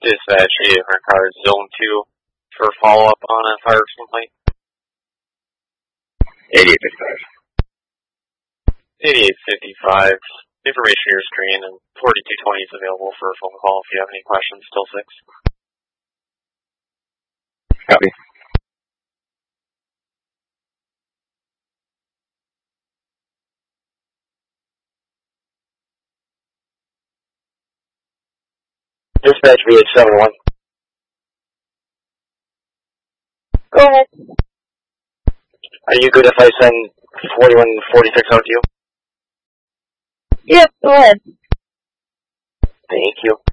Dispatch 800 cars, Zone 2, for follow-up on a fire complaint. 8855. 8855. Information on your screen, and 4220 is available for a phone call if you have any questions. Still 6. Copy. Dispatch VH71. Go ahead. Are you good if I send 4146 out to you? Yep, go ahead. Thank you.